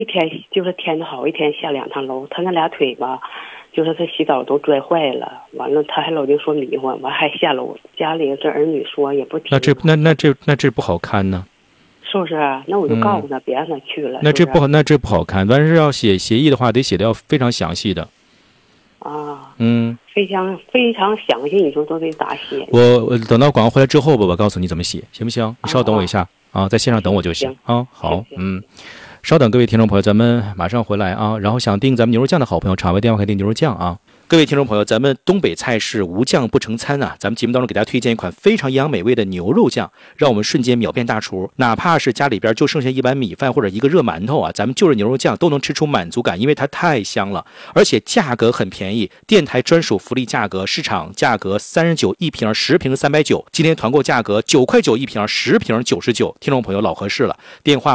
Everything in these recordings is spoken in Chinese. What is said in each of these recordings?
一天就是天的好，一天下2趟楼。他那俩腿吧，就是他洗澡都拽坏了，完了他还老净说迷糊，完还下楼。家里这儿女说也不听。 那这不好看呢。 是不是？那我就告诉他，别让他去了。 那这不好看。但是要写协议的话，得写的要非常详细的。 啊，非常详细，你说都得咋写？ 我等到广告回来之后吧，我告诉你怎么写，行不行？你稍等我一下啊，在线上等我就行啊。好，稍等各位听众朋友，咱们马上回来啊。然后想订咱们牛肉酱的好朋友，场外电话可以订牛肉酱啊。各位听众朋友，咱们东北菜是无酱不成餐啊！咱们节目当中给大家推荐一款非常营养美味的牛肉酱，让我们瞬间秒变大厨。哪怕是家里边就剩下一碗米饭或者一个热馒头啊，咱们就着牛肉酱都能吃出满足感，因为它太香了，而且价格很便宜，电台专属福利价格，市场价格39一瓶，10瓶390，今天团购价格9块9一瓶，10瓶99。听众朋友老合适了，电话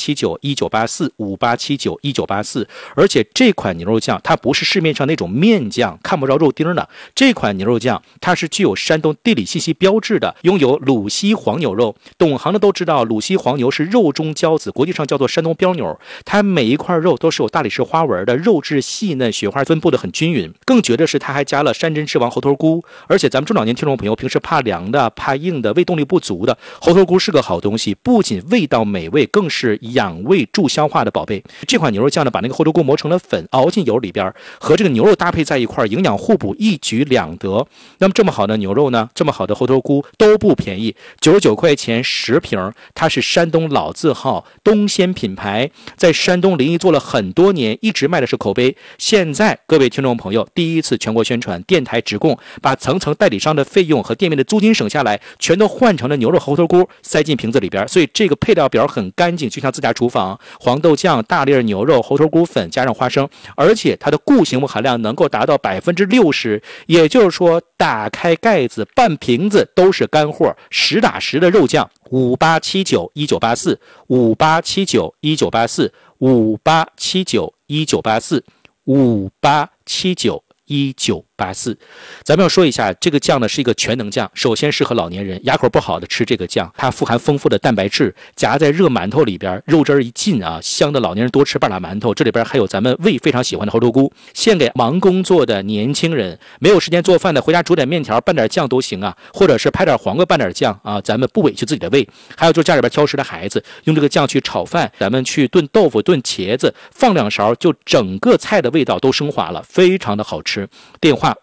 58791984，58791984。而且这款牛肉酱它不是市面上那种面酱。看不着肉丁的这款牛肉酱，它是具有山东地理信息标志的，拥有鲁西黄牛肉。懂行的都知道，鲁西黄牛是肉中骄子，国际上叫做山东标牛。它每一块肉都是有大理石花纹的，肉质细嫩，雪花分布的很均匀。更绝的是，它还加了山珍之王猴头菇。而且咱们中老年听众朋友平时怕凉的、怕硬的、胃动力不足的，猴头菇是个好东西，不仅味道美味，更是养胃助消化的宝贝。这款牛肉酱呢，把那个猴头菇磨成了粉，熬进油里边，和这个牛肉搭配在一块，营养互补，一举两得。那么这么好的牛肉呢，这么好的猴头菇都不便宜，99块钱10瓶。它是山东老字号东鲜品牌，在山东临沂做了很多年，一直卖的是口碑。现在各位听众朋友第一次全国宣传，电台直供，把层层代理商的费用和店面的租金省下来，全都换成了牛肉猴头菇，塞进瓶子里边。所以这个配料表很干净，就像自家厨房。黄豆酱、大粒牛肉、猴头菇粉加上花生，而且它的固形物含量能够达到60%，也就是说打开盖子半瓶子都是干货，实打实的肉酱。58791984，58791984，58791984，咱们要说一下，这个酱呢是一个全能酱，首先适合老年人，牙口不好的吃这个酱，它富含丰富的蛋白质，夹在热馒头里边，肉汁一进啊，香的老年人多吃半拉馒头。这里边还有咱们胃非常喜欢的猴头菇，献给忙工作的年轻人，没有时间做饭的，回家煮点面条拌点酱都行啊，或者是拍点黄瓜拌点酱啊，咱们不委屈自己的胃。还有就是家里边挑食的孩子，用这个酱去炒饭，咱们去炖豆腐、炖茄子，放2勺，就整个菜的味道都升华了，非常的好吃。电话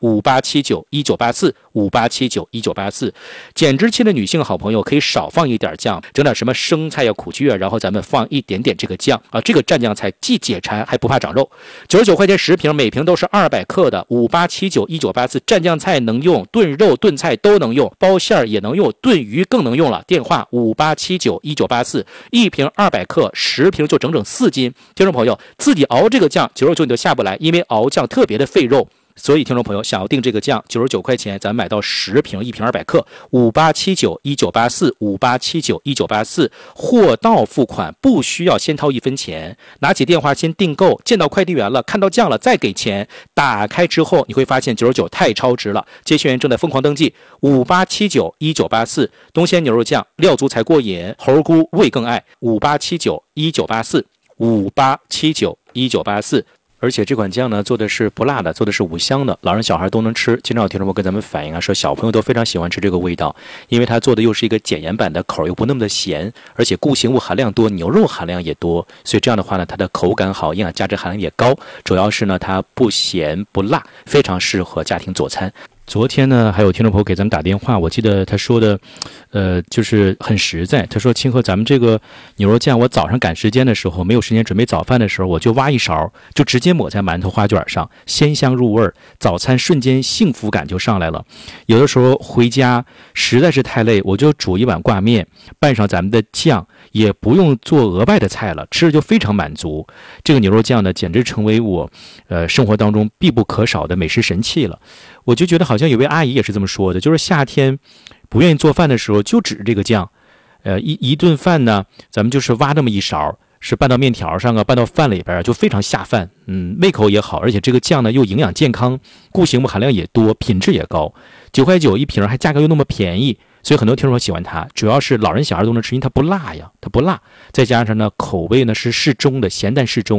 58791984，58791984。减脂期的女性好朋友可以少放一点酱，整点什么生菜呀、苦苣啊，然后咱们放一点点这个酱啊，这个蘸酱菜既解馋还不怕长肉。99块钱10瓶，每瓶都是200克的。58791984蘸酱菜能用，炖肉炖菜都能用，包馅儿也能用，炖鱼更能用了。电话58791984，一瓶200克，10瓶就整整4斤。听众朋友自己熬这个酱，99你都下不来，因为熬酱特别的费肉。所以听众朋友想要订这个酱，99块钱咱买到10瓶，一瓶200克，58791984，58791984，货到付款，不需要先掏1分钱，拿起电话先订购，见到快递员了，看到酱了再给钱，打开之后你会发现99太超值了。接线员正在疯狂登记，58791984，东鲜牛肉酱，料足才过瘾，猴菇味更爱，58791984，58791984。而且这款酱呢做的是不辣的，做的是5香的，老人小孩都能吃。经常有听众朋友跟咱们反映啊，说小朋友都非常喜欢吃这个味道，因为它做的又是一个减盐版的，口又不那么的咸，而且固形物含量多，牛肉含量也多，所以这样的话呢，它的口感好，营养价值含量也高，主要是呢它不咸不辣，非常适合家庭佐餐。昨天呢，还有听众朋友给咱们打电话，我记得他说的，就是很实在。他说：“清河，咱们这个牛肉酱，我早上赶时间的时候，没有时间准备早饭的时候，我就挖1勺，就直接抹在馒头花卷上，鲜香入味，早餐瞬间幸福感就上来了。有的时候回家实在是太累，我就煮一碗挂面，拌上咱们的酱，也不用做额外的菜了，吃着就非常满足。这个牛肉酱呢，简直成为我，生活当中必不可少的美食神器了。”我就觉得好像有位阿姨也是这么说的，就是夏天不愿意做饭的时候就指着这个酱，一顿饭呢，咱们就是挖这么1勺，是拌到面条上啊，拌到饭里边就非常下饭，胃口也好，而且这个酱呢又营养健康，固形物含量也多，品质也高，9块9一瓶，还价格又那么便宜， 所以很多听众喜欢它，主要是老人小孩都能吃，因为它不辣呀，它不辣，再加上呢口味呢是适中的，咸淡适中。